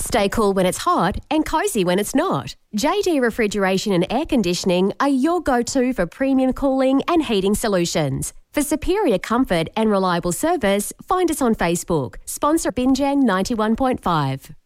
Stay cool when it's hot and cozy when it's not. JD Refrigeration and Air Conditioning are your go-to for premium cooling and heating solutions. For superior comfort and reliable service, find us on Facebook. Sponsor Binjang 91.5.